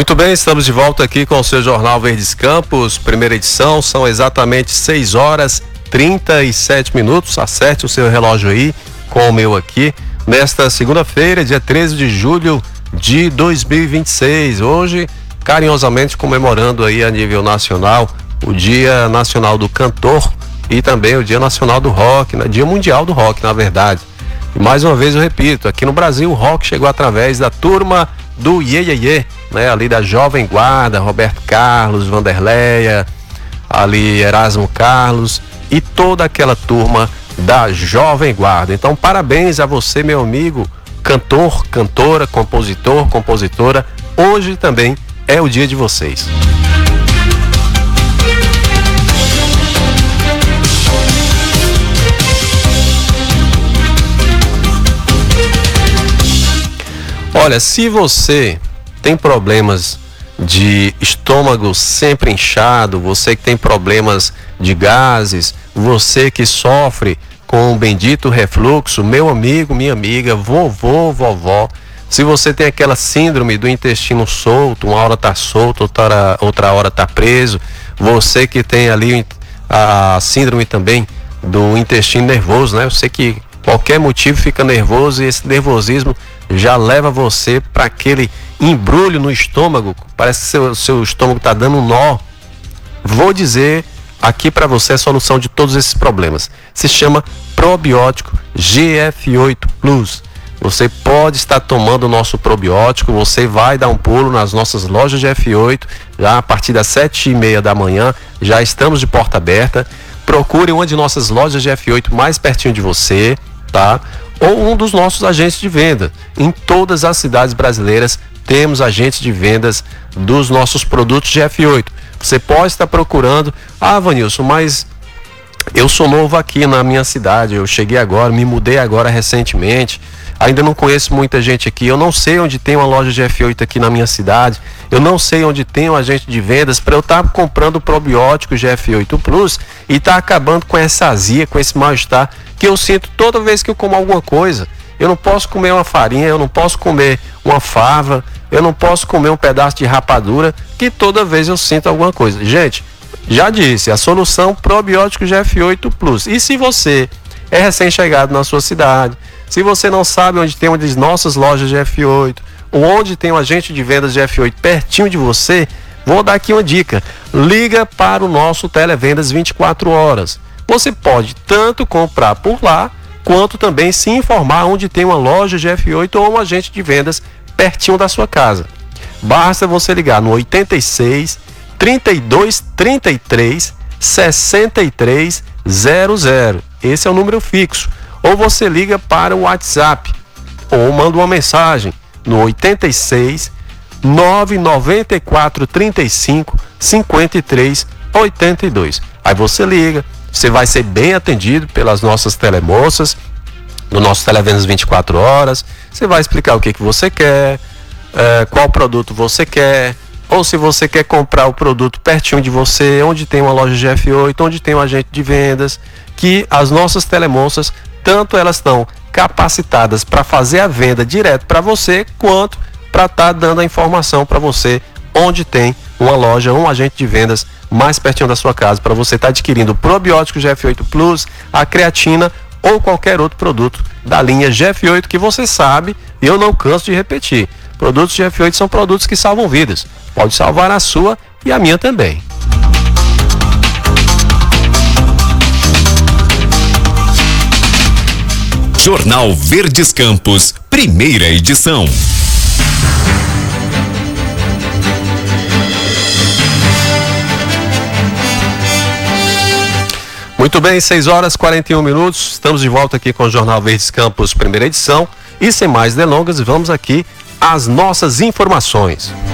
Muito bem, estamos de volta aqui com o seu Jornal Verdes Campos, primeira edição, são exatamente 6 horas 37 minutos, acerte o seu relógio aí, com o meu aqui, nesta segunda-feira, dia 13 de julho de 2026, hoje carinhosamente comemorando aí a nível nacional o Dia Nacional do Cantor e também o Dia Nacional do Rock, Dia Mundial do Rock, na verdade. E mais uma vez eu repito, aqui no Brasil o rock chegou através da turma do Iê Iê Iê, né? Ali da Jovem Guarda, Roberto Carlos, Vanderleia, ali Erasmo Carlos e toda aquela turma da Jovem Guarda. Então parabéns a você, meu amigo, cantor, cantora, compositor, compositora. Hoje também é o dia de vocês. Olha, se você tem problemas de estômago sempre inchado, você que tem problemas de gases, você que sofre com o bendito refluxo, meu amigo, minha amiga, vovô, vovó, se você tem aquela síndrome do intestino solto, uma hora tá solto, outra hora tá preso, você que tem ali a síndrome também do intestino nervoso, né? Eu sei que qualquer motivo fica nervoso e esse nervosismo já leva você para aquele embrulho no estômago, parece que seu estômago está dando um nó. Vou dizer aqui para você a solução de todos esses problemas. Se chama probiótico GF8 Plus. Você pode estar tomando o nosso probiótico, você vai dar um pulo nas nossas lojas de F8, já a partir das 7h30 da manhã, já estamos de porta aberta. Procure uma de nossas lojas de F8 mais pertinho de você, tá? Ou um dos nossos agentes de venda. Em todas as cidades brasileiras temos agentes de vendas dos nossos produtos de F8. Você pode estar procurando, Vanilson, mas eu sou novo aqui na minha cidade, eu cheguei agora, me mudei agora recentemente, ainda não conheço muita gente aqui, eu não sei onde tem uma loja de F8 aqui na minha cidade, eu não sei onde tem um agente de vendas para eu estar comprando o probiótico GF8 Plus e estar acabando com essa azia, com esse mal-estar que eu sinto toda vez que eu como alguma coisa. Eu não posso comer uma farinha, eu não posso comer uma fava, eu não posso comer um pedaço de rapadura, que toda vez eu sinto alguma coisa. Gente, já disse, a solução probiótico GF8 Plus. E se você é recém-chegado na sua cidade, se você não sabe onde tem uma das nossas lojas de F8, ou onde tem um agente de vendas de F8 pertinho de você, vou dar aqui uma dica. Liga para o nosso Televendas 24 horas. Você pode tanto comprar por lá, quanto também se informar onde tem uma loja de F8 ou um agente de vendas pertinho da sua casa. Basta você ligar no 86 32 33 63 00. Esse é o número fixo. Ou você liga para o WhatsApp ou manda uma mensagem no 86 994 35 53 82. Aí você liga, você vai ser bem atendido pelas nossas telemoças, no nosso Televendas 24 horas. Você vai explicar o que você quer, qual produto você quer, ou se você quer comprar o produto pertinho de você, onde tem uma loja de F8, onde tem um agente de vendas, que as nossas telemoças, tanto elas estão capacitadas para fazer a venda direto para você, quanto para estar dando a informação para você onde tem uma loja, um agente de vendas mais pertinho da sua casa, para você estar adquirindo o probiótico GF8 Plus, a creatina ou qualquer outro produto da linha GF8 que você sabe, e eu não canso de repetir, produtos GF8 são produtos que salvam vidas, pode salvar a sua e a minha também. Jornal Verdes Campos, primeira edição. Muito bem, 6 horas 41 minutos, estamos de volta aqui com o Jornal Verdes Campos, primeira edição, e sem mais delongas, vamos aqui às nossas informações.